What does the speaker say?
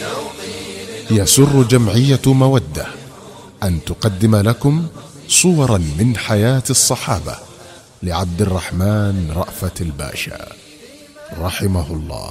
يسر جمعية مودة أن تقدم لكم صورا من حياة الصحابة لعبد الرحمن رأفت الباشا رحمه الله.